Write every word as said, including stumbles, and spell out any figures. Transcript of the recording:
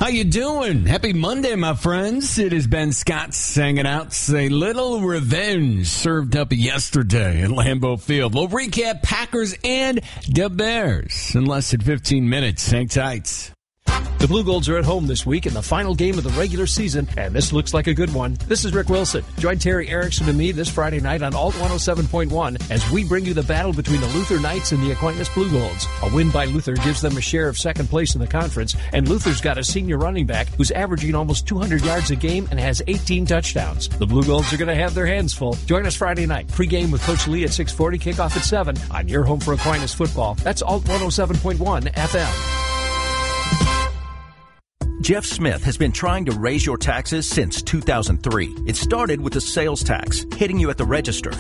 How you doing? Happy Monday, my friends. It is Ben Scott hanging out. A little revenge served up yesterday at Lambeau Field. We'll recap Packers and the Bears in less than fifteen minutes. Hang tight. The Blue Golds are at home this week in the final game of the regular season, and this looks like a good one. This is Rick Wilson. Join Terry Erickson and me this Friday night on Alt one oh seven point one as we bring you the battle between the Luther Knights and the Aquinas Blue Golds. A win by Luther gives them a share of second place in the conference, and Luther's got a senior running back who's averaging almost two hundred yards a game and has eighteen touchdowns. The Blue Golds are going to have their hands full. Join us Friday night. Pre-game with Coach Lee at six forty, kickoff at seven on your home for Aquinas football. That's Alt one oh seven point one F M. Jeff Smith has been trying to raise your taxes since two thousand three. It started with the sales tax, hitting you at the register